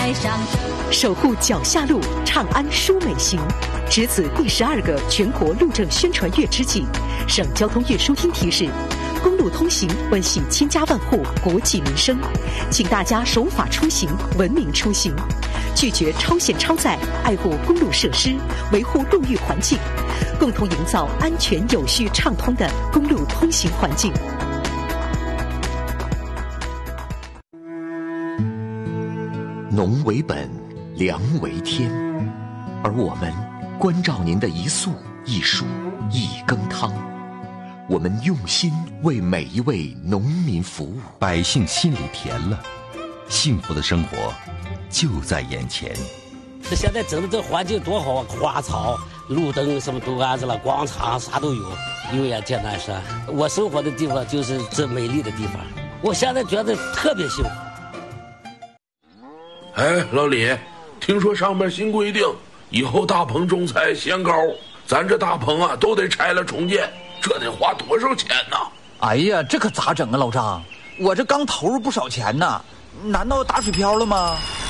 爱上这。 守护脚下路，畅安舒美行。值此第12个全国路政宣传月之际，省交通运输厅提示：公路通行关系千家万户国计民生，请大家守法出行，文明出行，拒绝超限超载，爱护公路设施，维护路域环境，共同营造安全有序畅通的公路通行环境。 农为本，粮为天，而我们关照您的一粟一蔬一羹汤，我们用心为每一位农民服务， 百姓心里甜了，幸福的生活就在眼前。 这现在整的这环境多好啊，花草、路灯什么都安置了，广场啥都有，有眼见南山。我生活的地方就是这美丽的地方，我现在觉得特别幸福。 哎，老李，听说上面新规定，以后大棚种菜限高，咱这大棚啊都得拆了重建，这得花多少钱呢？ 哎呀，这可咋整啊，老张？我这刚投入不少钱呢，难道打水漂了吗？